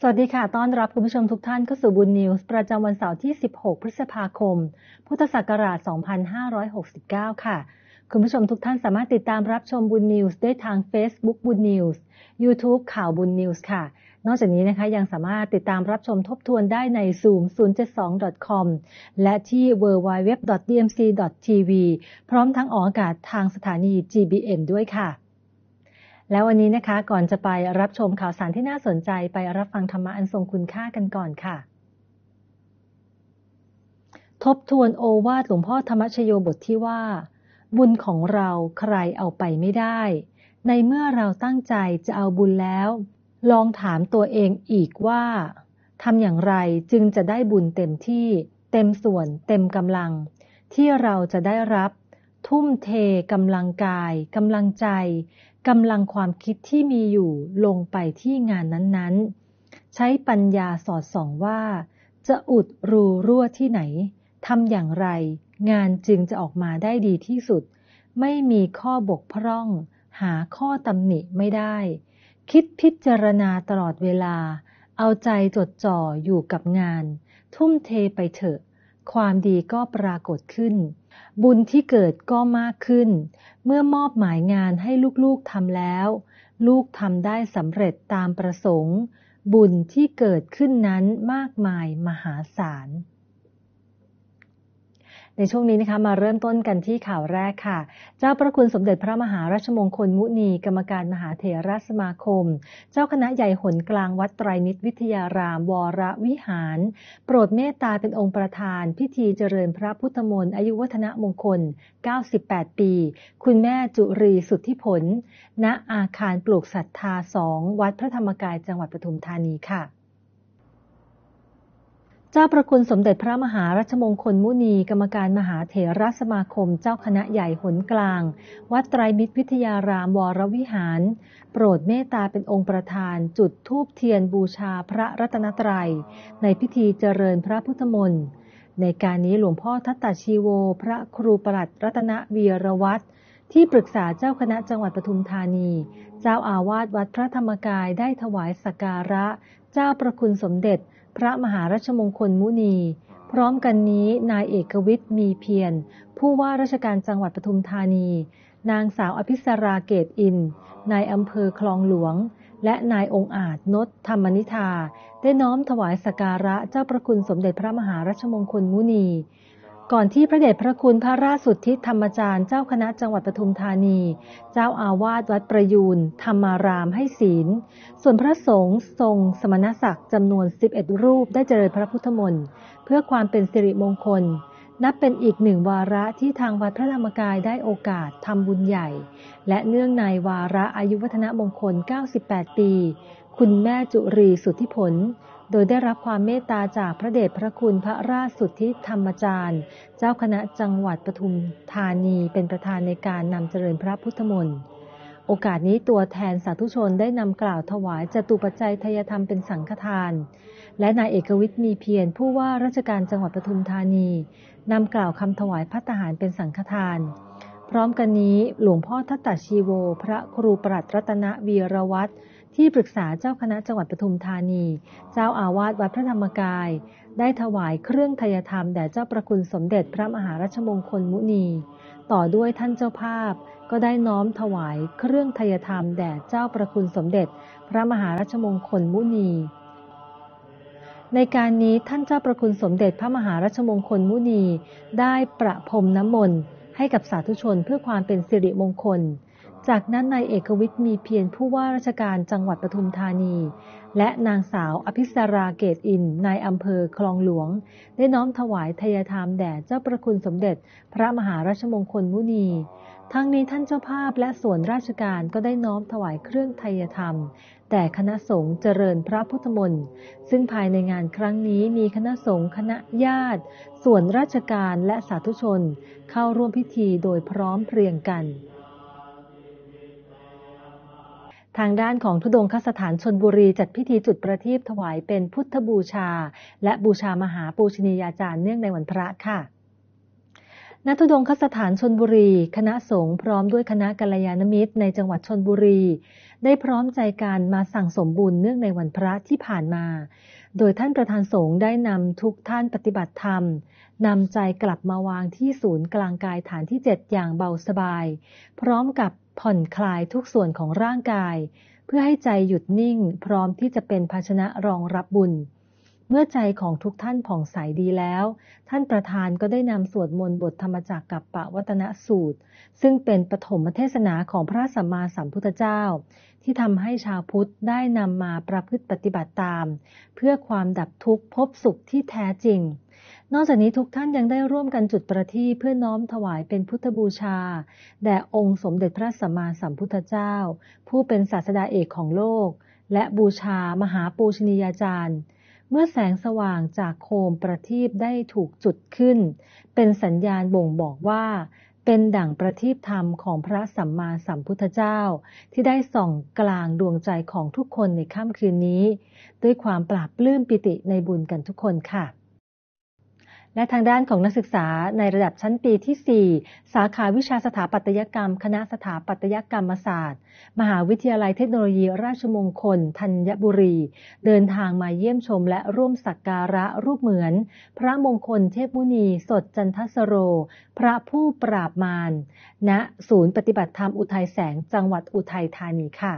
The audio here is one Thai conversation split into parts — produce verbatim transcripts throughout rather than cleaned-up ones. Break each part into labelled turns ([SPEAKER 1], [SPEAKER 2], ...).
[SPEAKER 1] สวัสดีค่ะต้อนรับคุณผู้ชมทุกท่านเข้าสู่บุญนิวส์ประจำวันเสาร์ที่สิบหกพฤษภาคมพุทธศักราชสองพันห้าร้อยหกสิบเก้าค่ะคุณผู้ชมทุกท่านสามารถติดตามรับชมบุญนิวส์ได้ทาง Facebook บุญนิวส์ YouTube ข่าวบุญนิวส์ค่ะนอกจากนี้นะคะยังสามารถติดตามรับชมทบทวนได้ใน ซูม ศูนย์ เจ็ด สอง ดอท คอม และที่ ดับเบิลยู ดับเบิลยู ดับเบิลยู ดอท ดี เอ็ม ซี ดอท ที วี พร้อมทั้งออกอากาศทางสถานี จี บี เอ็น ด้วยค่ะแล้ววันนี้นะคะก่อนจะไปรับชมข่าวสารที่น่าสนใจไปรับฟังธรรมะอันทรงคุณค่ากันก่อนค่ะทบทวนโอวาทหลวงพ่อธรรมชโยบทที่ว่าบุญของเราใครเอาไปไม่ได้ในเมื่อเราตั้งใจจะเอาบุญแล้วลองถามตัวเองอีกว่าทำอย่างไรจึงจะได้บุญเต็มที่เต็มส่วนเต็มกำลังที่เราจะได้รับทุ่มเทกำลังกายกำลังใจกำลังความคิดที่มีอยู่ลงไปที่งานนั้นๆใช้ปัญญาสอดส่องว่าจะอุดรูรั่วที่ไหนทำอย่างไรงานจึงจะออกมาได้ดีที่สุดไม่มีข้อบกพร่องหาข้อตำหนิไม่ได้คิดพิจารณาตลอดเวลาเอาใจจดจ่ออยู่กับงานทุ่มเทไปเถอะความดีก็ปรากฏขึ้นบุญที่เกิดก็มากขึ้นเมื่อมอบหมายงานให้ลูกๆทำแล้วลูกทำได้สำเร็จตามประสงค์บุญที่เกิดขึ้นนั้นมากมายมหาศาลในช่วงนี้นะคะมาเริ่มต้นกันที่ข่าวแรกค่ะเจ้าประคุณสมเด็จพระมหาราชมงคลมุนีกรรมการมหาเถรสมาคมเจ้าคณะใหญ่หนกลางวัดไตรมิตรวิทยารามวรวิหารโปรดเมตตาเป็นองค์ประธานพิธีเจริญพระพุทธมนต์อายุวัฒนมงคลเก้าสิบแปดปีคุณแม่จุรีสุทธิผลณอาคารปลูกศรัทธาสองวัดพระธรรมกายจังหวัดปทุมธานีค่ะเจ้าประคุณสมเด็จพระมหารัชมงคลมุนีกรรมการมหาเถรสมาคมเจ้าคณะใหญ่หนกลางวัดไตรมิตรวิทยารามวรวิหารโปรดเมตตาเป็นองค์ประธานจุดธูปเทียนบูชาพระรัตนตรัยในพิธีเจริญพระพุทธมนต์ในการนี้หลวงพ่อทัตตชีโวพระครูปลัดรัตนวีรวัตรที่ปรึกษาเจ้าคณะจังหวัดปทุมธานีเจ้าอาวาสวัดพระธรรมกายได้ถวายสักการะเจ้าประคุณสมเด็จพระมหารัชมงคลมุนีพร้อมกันนี้นายเอกวิทย์มีเพียรผู้ว่าราชการจังหวัดปทุมธานีนางสาวอภิสราเกตอินนายอำเภอคลองหลวงและนายองค์อาจนฏธรรมนิธาได้น้อมถวายสักการะเจ้าประคุณสมเด็จพระมหารัชมงคลมุนีก่อนที่พระเดชพระคุณพระราชสุทธิธรรมจารย์เจ้าคณะจังหวัดปทุมธานีเจ้าอาวาสวัดประยูรธรรมารามให้ศีลส่วนพระสงฆ์ทรงสมณศักดิ์จำนวนสิบเอ็ดรูปได้เจริญพระพุทธมนต์เพื่อความเป็นสิริมงคลนับเป็นอีกหนึ่งวาระที่ทางวัดพระธรรมกายได้โอกาสทำบุญใหญ่และเนื่องในวาระอายุวัฒนมงคลเก้าสิบแปดปีคุณแม่จุรีสุทธิผลโดยได้รับความเมตตาจากพระเดชพระคุณพระราชสุทธิธรรมจารย์เจ้าคณะจังหวัดปทุมธานีเป็นประธานในการนำเจริญพระพุทธมนต์โอกาสนี้ตัวแทนสาธุชนได้นำกล่าวถวายจตุปัจจัยทายธรรมเป็นสังฆทานและนายเอกวิทย์มีเพียรผู้ว่าราชการจังหวัดปทุมธานีนำกล่าวคำถวายภัตตาหารเป็นสังฆทานพร้อมกันนี้หลวงพ่อทัตตชีโวพระครูปลัดรัตนวีรวัตรที่ปรึกษาเจ้าคณะจังหวัดปทุมธานีเจ้าอาวาสวัดพระธรรมกายได้ถวายเครื่องไทยธรรมแด่เจ้าประคุณสมเด็จพระมหารัชมงคลมุนีต่อด้วยท่านเจ้าภาพก็ได้น้อมถวายเครื่องไทยธรรมแด่เจ้าประคุณสมเด็จพระมหารัชมงคลมุนีในการนี้ท่านเจ้าประคุณสมเด็จพระมหารัชมงคลมุนีได้ประพรมน้ำมนต์ให้กับสาธุชนเพื่อความเป็นสิริมงคลจากนั้นนายเอกวิทย์มีเพียรผู้ว่าราชการจังหวัดปทุมธานีและนางสาวอภิสราเกตอินนายอำเภอคลองหลวงได้น้อมถวายทายธรรมแด่เจ้าประคุณสมเด็จพระมหาราชมงคลมุนีทั้งนี้ท่านเจ้าภาพและส่วนราชการก็ได้น้อมถวายเครื่องไทยธรรมแต่คณะสงฆ์เจริญพระพุทธมนต์ซึ่งภายในงานครั้งนี้มีคณะสงฆ์คณะญาติส่วนราชการและสาธุชนเข้าร่วมพิธีโดยพร้อมเพรียงกันทางด้านของธุดงคสถานชลบุรีจัดพิธีจุดประทีปถวายเป็นพุทธบูชาและบูชามหาปูชนียาจารย์เนื่องในวันพระค่ะณธุดงคสถานชลบุรีคณะสงฆ์พร้อมด้วยคณะกัลยาณมิตรในจังหวัดชลบุรีได้พร้อมใจกันมาสั่งสมบุญเนื่องในวันพระที่ผ่านมาโดยท่านประธานสงฆ์ได้นำทุกท่านปฏิบัติธรรมนำใจกลับมาวางที่ศูนย์กลางกายฐานที่เจ็ดอย่างเบาสบายพร้อมกับผ่อนคลายทุกส่วนของร่างกายเพื่อให้ใจหยุดนิ่งพร้อมที่จะเป็นภาชนะรองรับบุญเมื่อใจของทุกท่านผ่องใสดีแล้วท่านประธานก็ได้นำสวดมนต์บทธรรมจักรกัปปวัตนสูตรซึ่งเป็นปฐมเทศนาของพระสัมมาสัมพุทธเจ้าที่ทำให้ชาวพุทธได้นำมาประพฤติปฏิบัติตามเพื่อความดับทุกข์พบสุขที่แท้จริงนอกจากนี้ทุกท่านยังได้ร่วมกันจุดประทีปเพื่อน้อมถวายเป็นพุทธบูชาแด่องค์สมเด็จพระสัมมาสัมพุทธเจ้าผู้เป็นศาสดาเอกของโลกและบูชามหาปูชนียาจารย์เมื่อแสงสว่างจากโคมประทีปได้ถูกจุดขึ้นเป็นสัญญาณบ่งบอกว่าเป็นดั่งประทีปธรรมของพระสัมมาสัมพุทธเจ้าที่ได้ส่องกลางดวงใจของทุกคนในค่ำคืนนี้ด้วยความปราบปลื้มปิติในบุญกันทุกคนค่ะและทางด้านของนักศึกษาในระดับชั้นปีที่สี่สาขาวิชาสถาปัตยกรรมคณะสถาปัตยกรรมศาสตร์มหาวิทยาลัยเทคโนโลยีราชมงคลธัญบุรีเดินทางมาเยี่ยมชมและร่วมสักการะรูปเหมือนพระมงคลเทพมุนีสดจันทสโรพระผู้ปราบมารณศูนย์ปฏิบัติธรรมอุทัยแสงจังหวัดอุทัยธานีค่ะ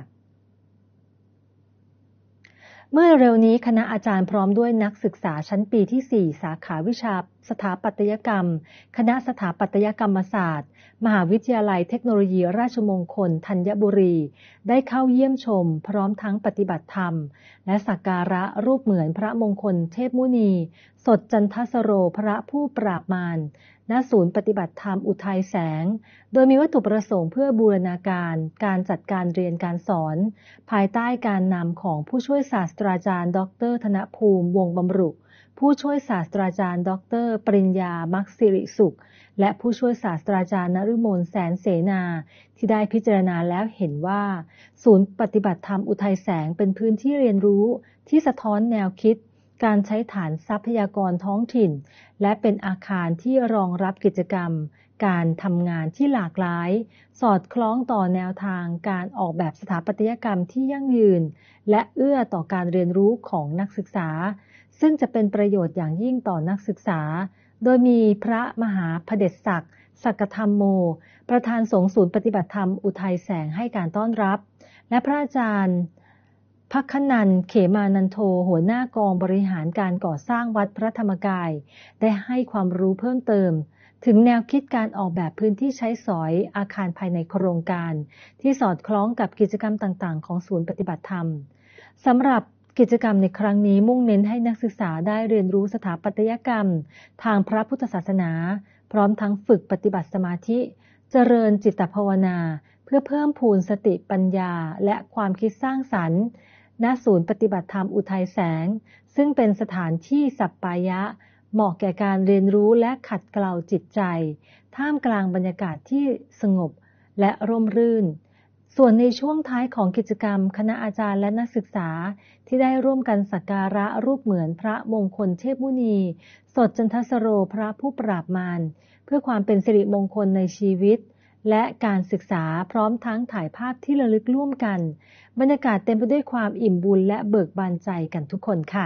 [SPEAKER 1] เมื่อเร็วนี้คณะอาจารย์พร้อมด้วยนักศึกษาชั้นปีที่สี่สาขาวิชาสถาปัตยกรรมคณะสถาปัตยกรรมศาสตร์มหาวิทยาลัยเทคโนโลยีราชมงคลธัญบุรีได้เข้าเยี่ยมชมพร้อมทั้งปฏิบัติธรรมและสักการะรูปเหมือนพระมงคลเทพมุนีสดจันทสโรพระผู้ปราบมารณศูนย์ปฏิบัติธรรมอุทัยแสงโดยมีวัตถุประสงค์เพื่อบูรณาการการจัดการเรียนการสอนภายใต้การนำของผู้ช่วยศาสตราจารย์ดรธนภูมิวงศ์บำรุผู้ช่วยศาสตราจารย์ดรปริญญามักสิริสุขและผู้ช่วยศาสตราจารย์นฤมลแสนเสนาที่ได้พิจารณาแล้วเห็นว่าศูนย์ปฏิบัติธรรมอุทัยแสงเป็นพื้นที่เรียนรู้ที่สะท้อนแนวคิดการใช้ฐานทรัพยากรท้องถิ่นและเป็นอาคารที่รองรับกิจกรรมการทำงานที่หลากหลายสอดคล้องต่อแนวทางการออกแบบสถาปัตยกรรมที่ยั่งยืนและเอื้อต่อการเรียนรู้ของนักศึกษาซึ่งจะเป็นประโยชน์อย่างยิ่งต่อนักศึกษาโดยมีพระมหาเผด็จศักดิ์สักธรรมโมประธานสงฆ์ศูนย์ปฏิบัติธรรมอุทัยแสงให้การต้อนรับและพระอาจารย์ภัคนันท์เขมานันโทหัวหน้ากองบริหารการก่อสร้างวัดพระธรรมกายได้ให้ความรู้เพิ่มเติมถึงแนวคิดการออกแบบพื้นที่ใช้สอยอาคารภายในโครงการที่สอดคล้องกับกิจกรรมต่างๆของศูนย์ปฏิบัติธรรมสำหรับกิจกรรมในครั้งนี้มุ่งเน้นให้นักศึกษาได้เรียนรู้สถาปัตยกรรมทางพระพุทธศาสนาพร้อมทั้งฝึกปฏิบัติสมาธิเจริญจิตภาวนาเพื่อเพิ่มพูนสติปัญญาและความคิดสร้างสรรค์ณศูนย์ปฏิบัติธรรมอุทัยแสงซึ่งเป็นสถานที่สัปปายะเหมาะแก่การเรียนรู้และขัดเกลาจิตใจท่ามกลางบรรยากาศที่สงบและร่มรื่นส่วนในช่วงท้ายของกิจกรรมคณะอาจารย์และนักศึกษาที่ได้ร่วมกันสักการะรูปเหมือนพระมงคลเทพมุนีสดจันทสโรพระผู้ปราบมารเพื่อความเป็นสิริมงคลในชีวิตและการศึกษาพร้อมทั้งถ่ายภาพที่ระลึกร่วมกันบรรยากาศเต็มไปด้วยความอิ่มบุญและเบิกบานใจกันทุกคนค่ะ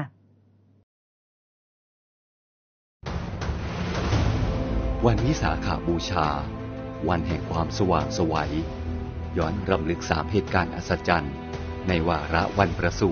[SPEAKER 2] วันวิสาขบูชาวันแห่งความสว่างไสวย้อนรำลึกสามเหตุการณ์อัศจรรย์ในวาระวันประสูติ